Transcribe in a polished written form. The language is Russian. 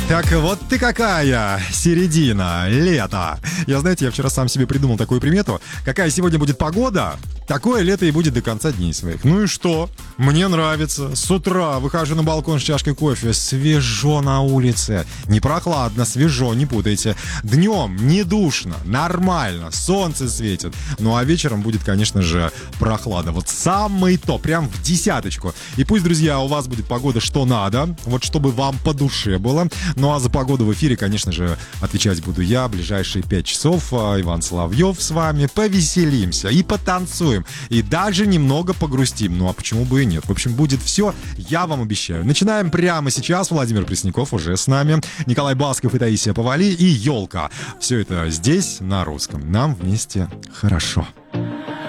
Так вот ты какая, середина, лето. Я вчера сам себе придумал такую примету. Какая сегодня будет погода, такое лето и будет до конца дней своих. Ну и что? Мне нравится. С утра выхожу на балкон с чашкой кофе. Свежо на улице. Не прохладно, свежо, не путайте. Днем не душно, нормально, солнце светит. Ну а вечером будет, конечно же, прохлада. Вот самый топ, прям в десяточку. И пусть, друзья, у вас будет погода что надо, вот чтобы вам по душе было. Ну а за погоду в эфире, конечно же, отвечать буду я. Ближайшие 5 часов Иван Соловьев с вами. Повеселимся и потанцуем. И даже немного погрустим. Ну а почему бы и нет? В общем, будет все, я вам обещаю. Начинаем прямо сейчас. Владимир Пресняков уже с нами. Николай Басков и Таисия Повали. И елка. Все это здесь, на русском. Нам вместе хорошо.